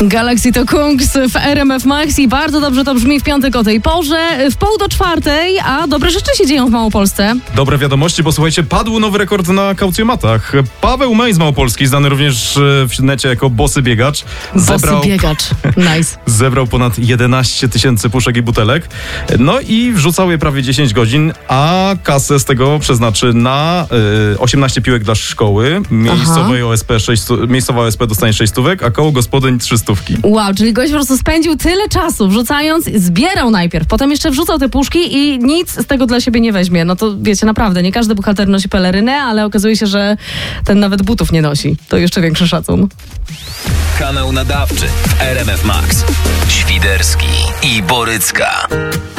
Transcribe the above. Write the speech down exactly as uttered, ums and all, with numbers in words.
Galaxy to Kungs w R M F Max i bardzo dobrze to brzmi w piątek o tej porze. W pół do czwartej, a dobre rzeczy się dzieją w Małopolsce. Dobre wiadomości, bo słuchajcie, padł nowy rekord na kaucjomatach. Paweł Mej z Małopolski, znany również w necie jako Bosy Biegacz. Zebrał, Bosy Biegacz, nice. Zebrał ponad jedenaście tysięcy puszek i butelek. No i wrzucał je prawie dziesięć godzin, a kasę z tego przeznaczy na y, osiemnaście piłek dla szkoły. Miejscowej O S P sześć, miejscowa O S P dostanie sześć stówek, a koło gospodyń trzy stówki. Wow, czyli gość po prostu spędził tyle czasu wrzucając, zbierał najpierw, potem jeszcze wrzucał te puszki i nic z tego dla siebie nie weźmie. No to wiecie, naprawdę, nie każdy bohater nosi pelerynę, ale okazuje się, że ten nawet butów nie nosi. To jeszcze większy szacun. Kanał nadawczy w R M F Max. Świderski i Borycka.